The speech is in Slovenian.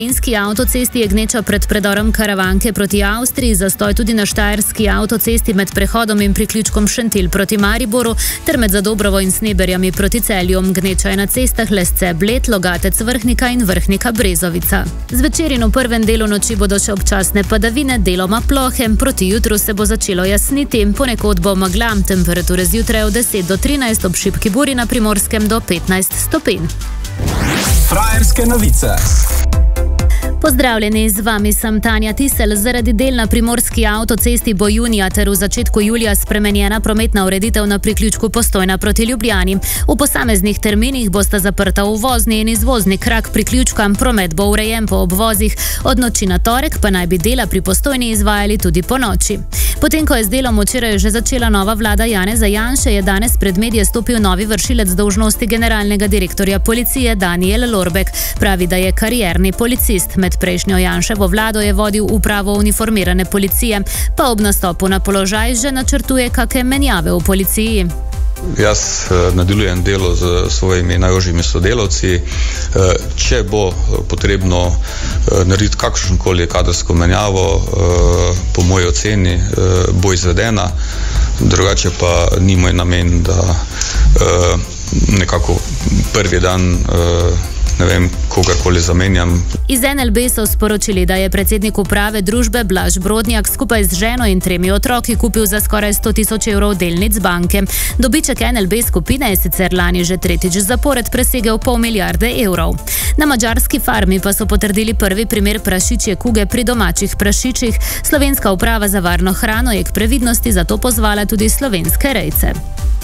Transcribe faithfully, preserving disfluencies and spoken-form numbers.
Slovenski avtocesti je gneča pred predorom Karavanke proti Avstriji, zastoj tudi na štajerski avtocesti med prehodom in priključkom Šentilj proti Mariboru ter med Zadobrovo in Sneberjami proti Celju. Gneča je na cestah Lesce, Bled, Logatec, Vrhnika in Vrhnika Brezovica. Zvečer in v prvem delu noči bodo še občasne padavine, deloma plohe, proti jutru se bo začelo jasniti, ponekod bo megla, temperature zjutraj od deset do trinajst, ob šibki buri na Primorskem do petnajst stopinj. Frajerske novice. Pozdravljeni, z vami sem Tanja Tisel. Zaradi del na primorski avtocesti bo junija ter v začetku julija spremenjena prometna ureditev na priključku Postojna proti Ljubljani. V posameznih terminih bosta zaprta uvozni in izvozni krak priključka, promet bo urejen po obvozih, od noči na torek pa naj bi dela pri Postojni izvajali tudi po noči. Potem, ko je z delom včeraj že začela nova vlada Janeza Janše, je danes pred medije stopil novi vršilec dolžnosti generalnega direktorja policije Danijel Lorbek. Pravi, da je karierni policist. Med prejšnjo Janševo vlado je vodil upravo uniformirane policije, pa ob nastopu na položaj že načrtuje kakšne menjave v policiji. Jaz nadaljujem delo z svojimi najožjimi sodelavci. Če bo potrebno narediti kakršnokoli kadrovsko menjavo, po moji oceni bo izvedena, drugače pa ni moj namen, da nekako prvi dan ne vem, kogarkoli zamenjam. Iz N L B so sporočili, da je predsednik uprave družbe Blaž Brodnjak skupaj z ženo in tremi otroki kupil za skoraj sto tisoč evrov delnic banke. Dobiček N L B skupine je sicer lani že tretjič zapored presegel pol milijarde evrov. Na madžarski farmi pa so potrdili prvi primer prašičje kuge pri domačih prašičih. Slovenska uprava za varno hrano je k previdnosti zato pozvala tudi slovenske rejce.